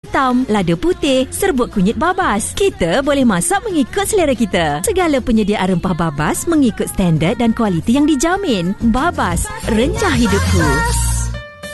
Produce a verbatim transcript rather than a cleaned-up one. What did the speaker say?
hitam, lada putih, serbuk kunyit babas. Kita boleh masak mengikut selera kita. Segala penyediaan rempah Babas mengikut standard dan kualiti yang dijamin. Babas, rencah hidupku.